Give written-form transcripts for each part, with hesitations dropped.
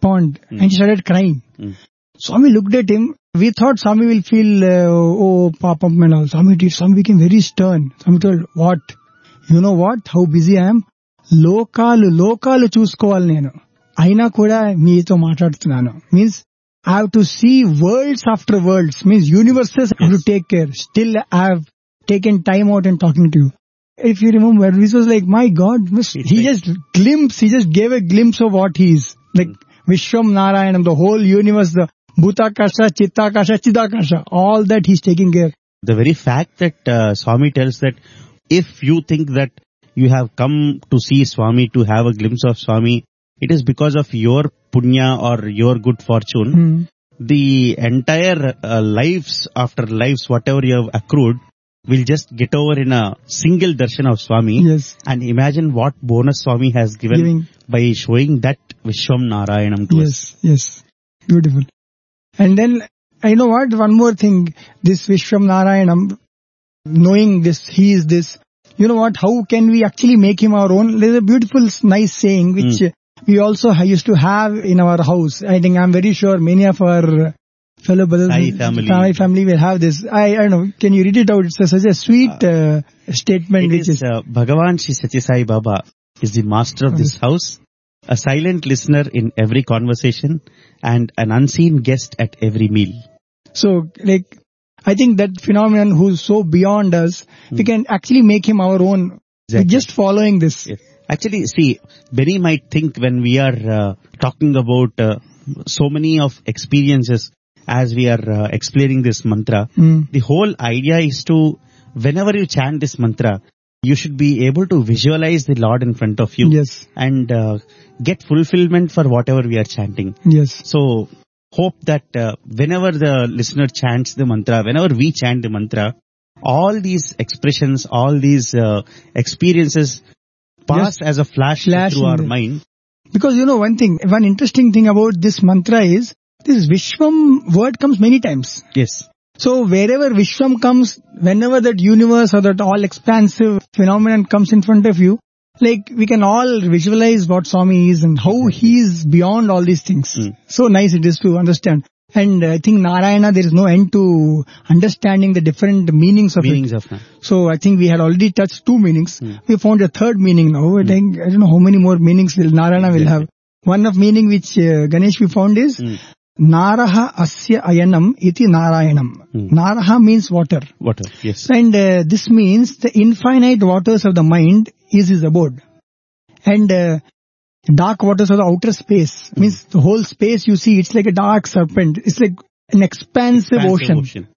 pond and he started crying. Swami looked at him. We thought Swami will feel, papam and all. Swami became very stern. Swami told, what? You know what? How busy I am? లోకాలు చూసుకోవాలి నేను అయినా కూడా మీతో మాట్లాడుతున్నాను means I have to see worlds after worlds means universes I have to take care still I have taken time out and talking to you. If you remember, this was like, my God, he just gave a glimpse of what he is like. Vishwam Narayanam, the whole universe, the Bhutakasha, Chittakasha, Chidakasha, all that he's taking care. The very fact that Swami tells that if you think that you have come to see Swami, to have a glimpse of Swami, it is because of your punya or your good fortune. The entire lives after lives, whatever you have accrued, will just get over in a single darshan of Swami. Yes. And imagine what bonus Swami has given by showing that Vishwam Narayanam to us. Yes. Beautiful. And then, I know what, one more thing, this Vishwam Narayanam, knowing this, he is this, you know what, how can we actually make him our own? There's a beautiful, nice saying which we also used to have in our house. I think I'm very sure many of our fellow brothers, Sai family will have this. I don't know, can you read it out? It's such a sweet statement. It is Bhagavan Shri Satya Sai Baba is the master of this house, a silent listener in every conversation and an unseen guest at every meal. So, like, I think that phenomenon who's so beyond us, we can actually make him our own. Exactly. Just following this. Yes. Actually, see, many might think when we are talking about so many of experiences as we are explaining this mantra, the whole idea is to, whenever you chant this mantra, you should be able to visualize the Lord in front of you. Yes. And get fulfillment for whatever we are chanting. Yes. So, hope that whenever the listener chants the mantra, whenever we chant the mantra, all these expressions, all these experiences pass as a flash through our mind. Because you know one interesting thing about this mantra is, this Vishwam word comes many times. Yes. So wherever Vishwam comes, whenever that universe or that all expansive phenomenon comes in front of you, like we can all visualize what Swami is and how he is beyond all these things. So nice it is to understand. And I think Narayana, there is no end to understanding the different meanings of it. So I think we had already touched 2 meanings. We found a third meaning now. I think, I don't know how many more meanings Narayana will have. One of meaning which Ganesh we found is, Naraha asya ayanam iti Narayanam. Naraha means water. Water, yes. And this means the infinite waters of the mind is his abode. And dark waters of the outer space means the whole space you see, it's like a dark serpent. It's like an expansive ocean.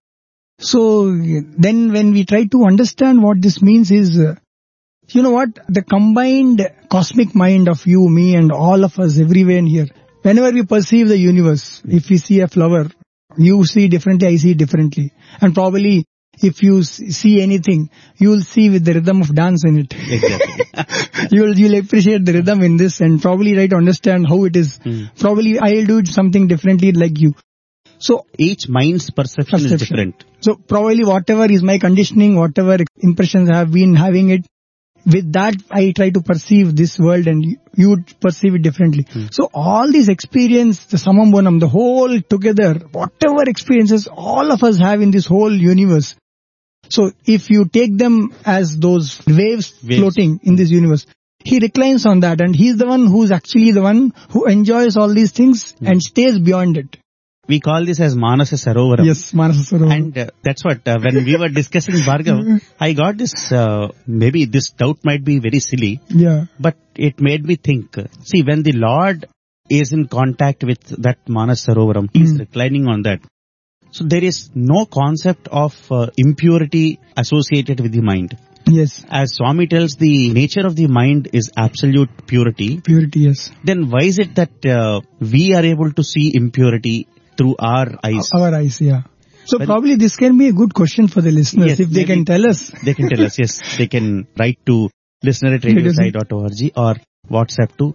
So then when we try to understand what this means is, you know what, the combined cosmic mind of you, me and all of us everywhere in here, whenever we perceive the universe, if we see a flower, you see differently, I see differently. And probably if you see anything, you will see with the rhythm of dance in it. Exactly. You'll appreciate the rhythm in this and probably try to understand how it is. Probably I'll do something differently like you. So each mind's perception is different. So probably whatever is my conditioning, whatever impressions I have been having it, with that I try to perceive this world and you would perceive it differently. So all these experience, the Samambonam, the whole together, whatever experiences all of us have in this whole universe. So if you take them as those waves floating in this universe, he reclines on that and he's the one who's actually the one who enjoys all these things and stays beyond it. We call this as Manasa Sarovaram. Yes, Manasa Sarovaram. And that's what, when we were discussing Bhargav, I got this, maybe this doubt might be very silly. Yeah. But it made me think. See, when the Lord is in contact with that Manasa Sarovaram, he's reclining on that. So there is no concept of impurity associated with the mind. Yes. As Swami tells, the nature of the mind is absolute purity. Purity, yes. Then why is it that we are able to see impurity through our eyes? Our eyes, yeah. So probably this can be a good question for the listeners, if they can tell us. They can tell us, yes. They can write to listener@radiosai.org or WhatsApp to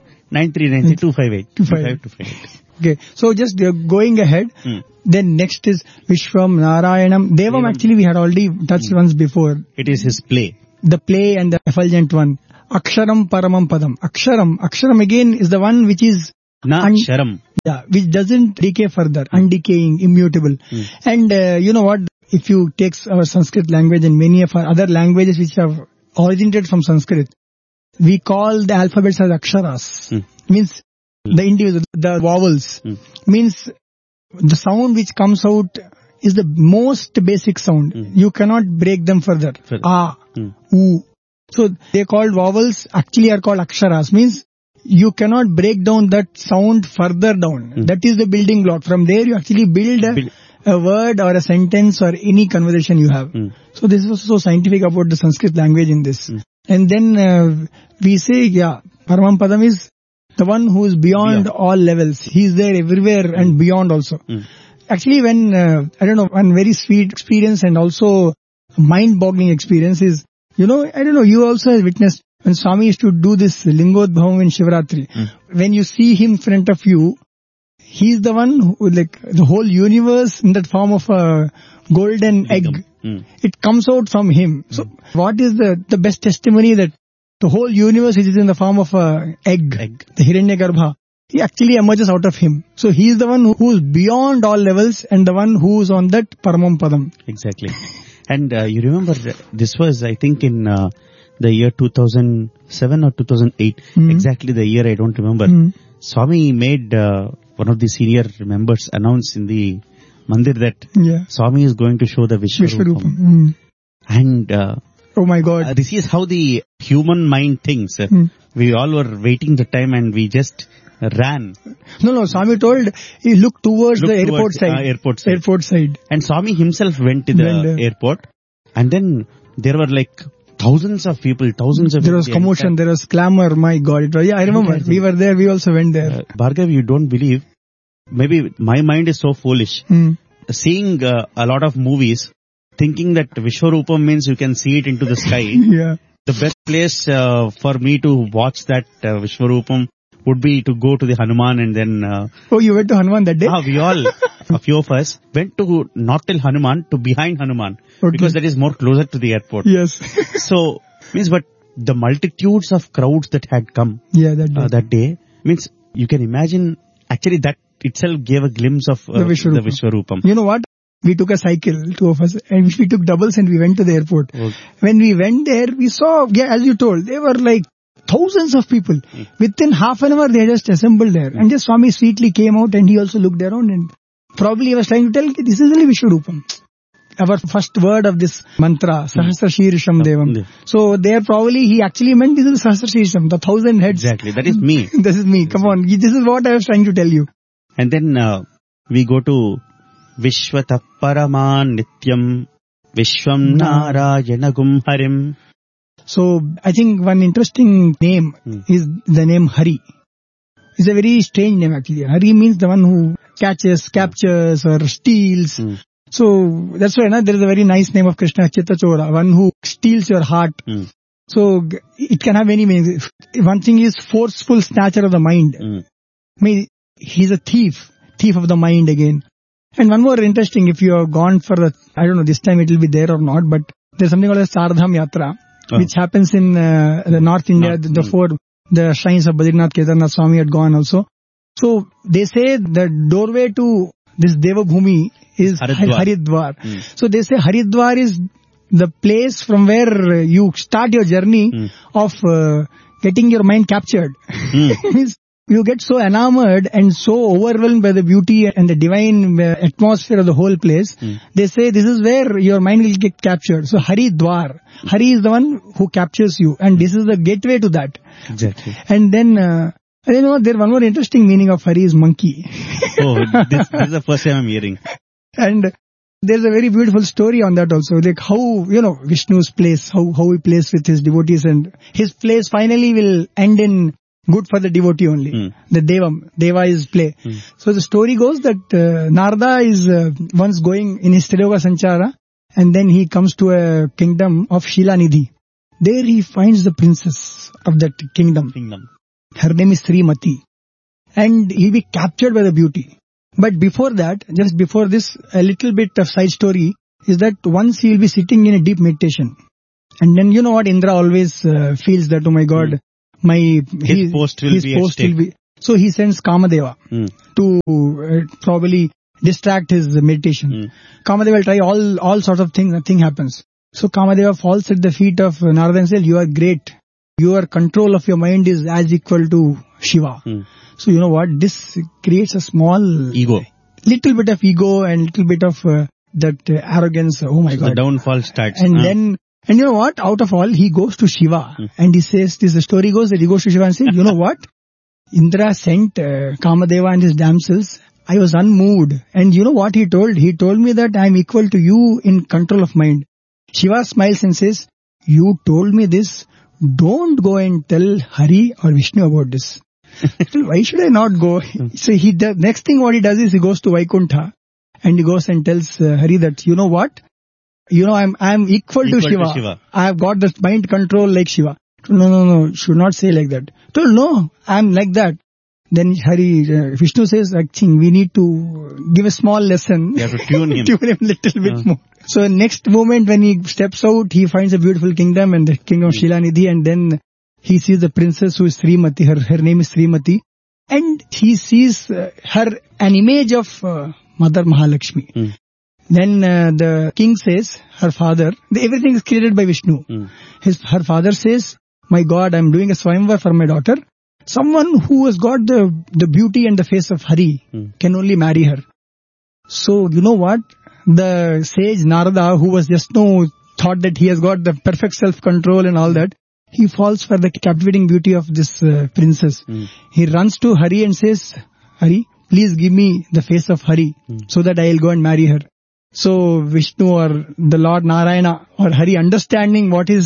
9393-258. Okay, so just going ahead, then next is Vishwam Narayanam. Devam actually we had already touched once before. It is his play. The play and the effulgent one. Aksharam Paramam Padam. Aksharam again is the one which is... Na Sharam. Yeah, which doesn't decay further, undecaying, immutable. And you know what? If you take our Sanskrit language and many of our other languages which have originated from Sanskrit, we call the alphabets as aksharas. Means the individual, the vowels. Means the sound which comes out is the most basic sound. You cannot break them further. A, U. So they called vowels, actually are called aksharas. Means you cannot break down that sound further down. That is the building block. From there you actually build a word or a sentence or any conversation you have. So this is so scientific about the Sanskrit language in this. And then we say, Paramam Padam is the one who is beyond all levels. He is there everywhere and beyond also. Actually, when, one very sweet experience and also mind-boggling experience is, you also have witnessed when Swami used to do this Lingodbhavam in Shivratri. When you see him in front of you, he is the one who, like, the whole universe in that form of a golden egg. It comes out from him. So, what is the best testimony that the whole universe is in the form of a egg. The Hiranyagarbha. He actually emerges out of him. So, he is the one who is beyond all levels and the one who is on that Paramam Padam. Exactly. And you remember, this was, I think, in the year 2007 or 2008. Exactly the year I don't remember. Swami made one of the senior members announce in the mandir that Swami is going to show the Vishwarupam. And oh my God. This is how the human mind thinks. We all were waiting the time and we just ran. No, Swami told he looked towards the airport side. Airport side. And Swami himself went to the airport. And then there were like thousands of people. There was commotion, there was clamor. My God, it was, I remember. We were there, we also went there. Bhargav, you don't believe. Maybe my mind is so foolish. Seeing a lot of movies, thinking that Vishwarupam means you can see it into the sky. The best place for me to watch that Vishwarupam would be to go to the Hanuman and then... Oh, you went to Hanuman that day? We all, a few of us, went to not till Hanuman, to behind Hanuman. Okay. Because that is more closer to the airport. Yes. So, means, but the multitudes of crowds that had come that day, means you can imagine, actually that itself gave a glimpse of the Vishwarupam. You know what? We took a cycle, two of us, and we took doubles and we went to the airport. Okay. When we went there, we saw, as you told, they were like thousands of people. Within half an hour, they just assembled there. And just Swami sweetly came out and he also looked around and probably he was trying to tell, this is really Vishwarupam. Our first word of this mantra, Sahasra Shirisham Devam. So there probably he actually meant this is Sahasra Shirisham, the 1,000 heads. Exactly, that is me. This is me, come on. This is what I was trying to tell you. And then we go to Vishwata Paraman Nityam Vishwam Narayanagum Harim. So I think one interesting name is the name Hari. It's a very strange name actually. Hari means the one who catches, captures or steals. So that's why there is a very nice name of Krishna, Chittachora, one who steals your heart. So it can have many meanings. One thing is forceful snatcher of the mind. He's a thief of the mind again. And one more interesting, if you have gone for I don't know, this time it will be there or not, but there's something called a Chardham Yatra, which happens in the North India, the shrines of Badrinath, Kedarnath, Swami had gone also. So they say the doorway to this Devabhumi is Haridwar. So they say Haridwar is the place from where you start your journey of getting your mind captured. Means you get so enamored and so overwhelmed by the beauty and the divine atmosphere of the whole place. They say this is where your mind will get captured. So Haridwar. Hari is the one who captures you and this is the gateway to that. Exactly. And then, there one more interesting meaning of Hari is monkey. Oh, this is the first time I'm hearing. And there's a very beautiful story on that also. Like how, Vishnu's place, how he plays with his devotees and his place finally will end in good for the devotee only. The Deva is play. So the story goes that Narada is once going in his Triloka Sanchara and then he comes to a kingdom of Shilanidhi. There he finds the princess of that kingdom. Her name is Srimati. And he'll be captured by the beauty. But before that, just before this, a little bit of side story is that once he will be sitting in a deep meditation. And then you know what, Indra always feels that, oh my God, his post will be. So he sends Kamadeva to probably distract his meditation. Kamadeva will try all sorts of things, nothing happens. So Kamadeva falls at the feet of Narada and says, you are great. Your control of your mind is as equal to Shiva. So you know what? This creates a small ego. Little bit of ego and little bit of that arrogance. Oh my God. The downfall starts. And you know what? Out of all, he goes to Shiva and he says, the story goes that he goes to Shiva and says, you know what? Indra sent Kamadeva and his damsels. I was unmoved. And you know what he told? He told me that I am equal to you in control of mind. Shiva smiles and says, you told me this. Don't go and tell Hari or Vishnu about this. Why should I not go? So the next thing what he does is he goes to Vaikuntha and he goes and tells Hari that, you know what? You know, I'm equal to Shiva. I have got the mind control like Shiva. No, should not say like that. No, I'm like that. Then Vishnu says, I think we need to give a small lesson. You have to tune him. Tune him a little bit more. So next moment when he steps out, he finds a beautiful kingdom and the kingdom of Shilanidhi, and then he sees the princess who is Srimati. Her name is Srimati. And he sees an image of Mother Mahalakshmi. Then the king says, her father, everything is created by Vishnu. Her father says, my God, I'm doing a Swayamvar for my daughter. Someone who has got the beauty and the face of Hari can only marry her. So, you know what? The sage Narada, who was just thought that he has got the perfect self-control and all that, he falls for the captivating beauty of this princess. He runs to Hari and says, Hari, please give me the face of Hari so that I will go and marry her. So Vishnu or the Lord Narayana or Hari, understanding what he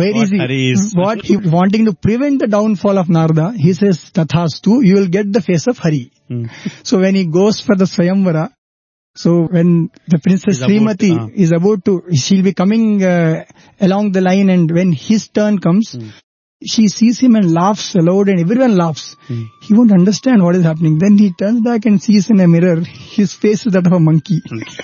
wanting to prevent the downfall of Narada, he says, Tathastu, you will get the face of Hari. So when he goes for the Swayamvara, so when the princess Srimati is about to, she'll be coming along the line, and when his turn comes, she sees him and laughs aloud and everyone laughs. He won't understand what is happening. Then he turns back and sees in a mirror, his face is that of a monkey.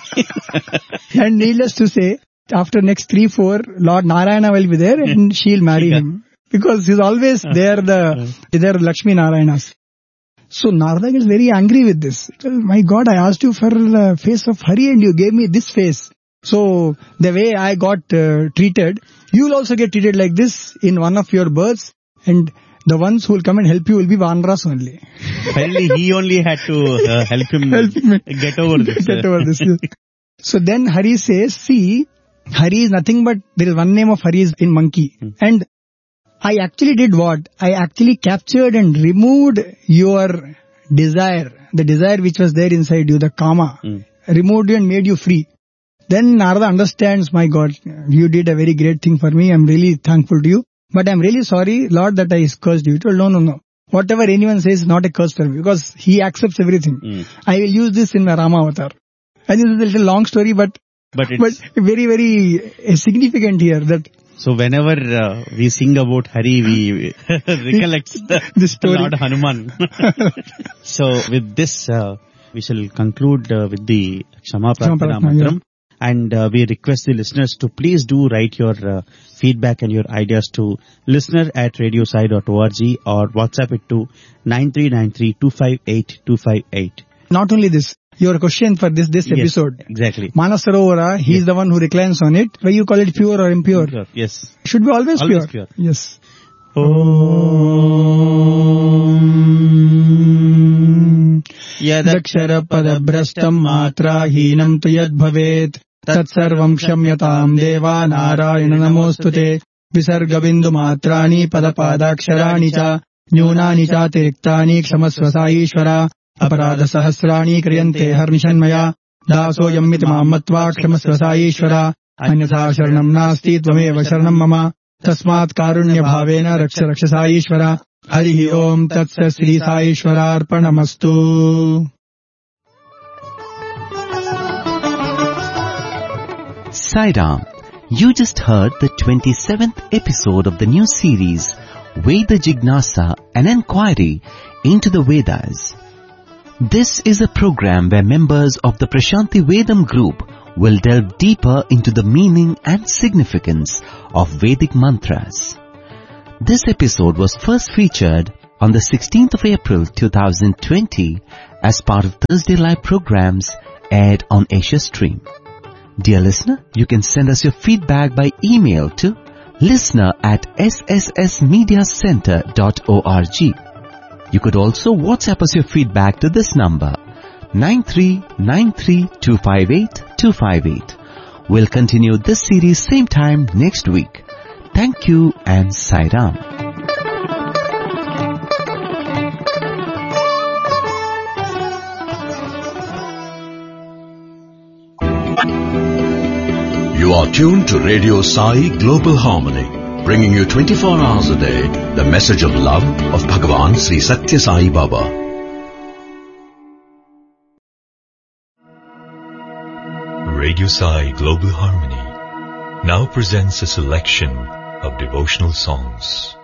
And needless to say, after next 3-4, Lord Narayana will be there and she'll marry him. Because he's always there, the Lakshmi Narayanas. So Narada is very angry with this. My God, I asked you for the face of Hari and you gave me this face. So the way I got treated, you will also get treated like this in one of your births, and the ones who will come and help you will be Vanaras only. Finally, he only had to help him get over this. So then Hari says, see, Hari is nothing but, there is one name of Hari is in monkey. And I actually did what? I actually captured and removed your desire, the desire which was there inside you, the kama, removed you and made you free. Then Narada understands, my God, you did a very great thing for me. I'm really thankful to you. But I'm really sorry, Lord, that I cursed you. He told, no. Whatever anyone says is not a curse for me, because he accepts everything. I will use this in my Rama avatar. And this is a little long story, but very, very significant here. That. So whenever we sing about Hari, we recollect the story. Lord Hanuman. So with this, we shall conclude with the Kshama Prarthana Mantram. Yeah. And we request the listeners to please do write your feedback and your ideas to listener@radiosai.org or WhatsApp it to 9393258258. Not only this, your question for this episode. Exactly. Manasarovara, he is the one who reclines on it. Why you call it pure or impure? Yes. Should be always pure. Yes. Om Yadakshara Padabrastam Matra Heenam Tu Yad Bhavet Tat Sarvam Kshamyatam Deva Narayana Namostute Visarga Bindu Matrani Padapadaksharaani Cha Nyunani Cha Tiriktani Kshamasva Ishvara Aparada Sahasrani Kriyante Harnishanmaya Daso Yammit Mamatva Kshamasva Ishvara Anyatha Sharanam Nasti Tvameva Sharanam Mama Tasmat Karunya Bhavena Raksha Rakshasa Ishvara Harihi Om Tatsa Sri Sai Ishvara Arpanamastu. Sai-Ram, you just heard the 27th episode of the new series Veda Jignasa, an inquiry into the Vedas. This is a program where members of the Prashanti Vedam group will delve deeper into the meaning and significance of Vedic mantras. This episode was first featured on the 16th of April 2020 as part of Thursday Live programs aired on Asia Stream. Dear listener, you can send us your feedback by email to listener@sssmediacenter.org. You could also WhatsApp us your feedback to this number 9393258258. We'll continue this series same time next week. Thank you and Sai Ram. You are tuned to Radio Sai Global Harmony, bringing you 24 hours a day the message of love of Bhagavan Sri Satya Sai Baba. Radio Sai Global Harmony now presents a selection of devotional songs.